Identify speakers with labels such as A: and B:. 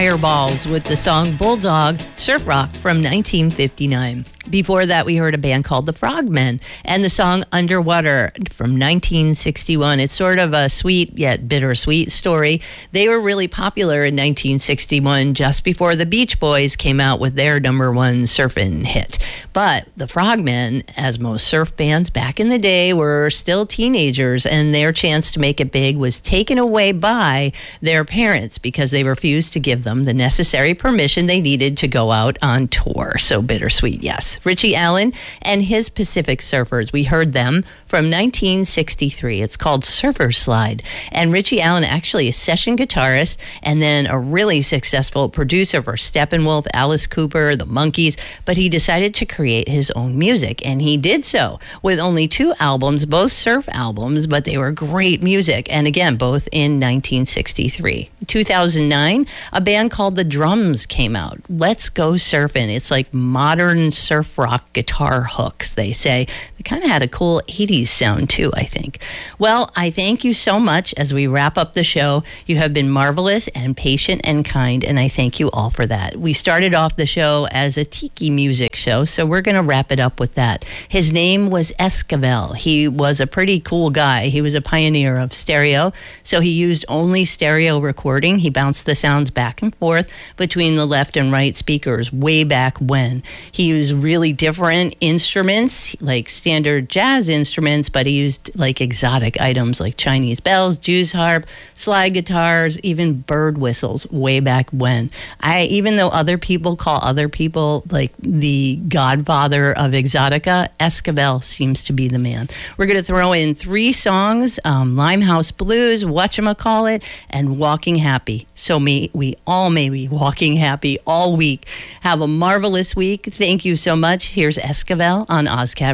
A: Fireballs with the song Bulldog Surf Rock from 1959. Before that, we heard a band called the Frogmen and the song Underwater from 1961. It's sort of a sweet yet bittersweet story. They were really popular in 1961, just before the Beach Boys came out with their number one surfing hit. But the Frogmen, as most surf bands back in the day, were still teenagers, and their chance to make it big was taken away by their parents because they refused to give them the necessary permission they needed to go out on tour. So bittersweet, yes. Richie Allen and his Pacific Surfers. We heard them from 1963. It's called Surfer Slide. And Richie Allen, actually a session guitarist and then a really successful producer for Steppenwolf, Alice Cooper, the Monkees, but he decided to create his own music, and he did so with only 2 albums, both surf albums, but they were great music, and again, both in 1963. 2009, a band called The Drums came out. Let's Go Surfin'. It's like modern surf rock guitar hooks, they say. They kind of had a cool 80s sound too, I think. Well, I thank you so much as we wrap up the show. You have been marvelous and patient and kind, and I thank you all for that. We started off the show as a tiki music show, so we're going to wrap it up with that. His name was Esquivel. He was a pretty cool guy. He was a pioneer of stereo, so he used only stereo recording. He bounced the sounds back and forth between the left and right speakers way back when. He used really different instruments, like standard jazz instruments, but he used like exotic items like Chinese bells, Jew's harp, slide guitars, even bird whistles way back when. Even though other people call other people like the godfather of exotica, Esquivel seems to be the man. We're going to throw in 3 songs, Limehouse Blues, Whatchamacallit, and Walking Happy. So we all may be walking happy all week. Have a marvelous week. Thank you so much. Here's Esquivel on OzCat